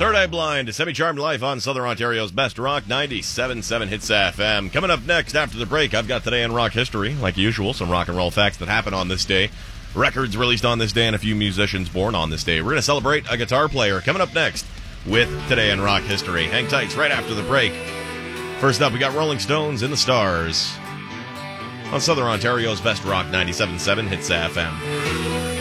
Third Eye Blind, Semi-Charmed Life on Southern Ontario's Best Rock, 97.7 Hits FM. Coming up next after the break, I've got Today in Rock History. Like usual, some rock and roll facts that happen on this day. Records released on this day and a few musicians born on this day. We're going to celebrate a guitar player coming up next with Today in Rock History. Hang tight, it's right after the break. First up, we got Rolling Stones in the Stars on Southern Ontario's Best Rock, 97.7 Hits FM.